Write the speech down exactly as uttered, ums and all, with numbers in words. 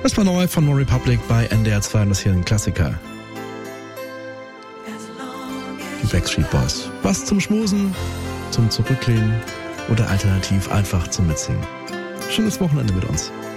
Das war neu von No Republic bei N D R zwei und das hier ein Klassiker. Die Backstreet Boys. Was zum Schmusen, zum Zurücklehnen oder alternativ einfach zum Mitsingen. Schönes Wochenende mit uns.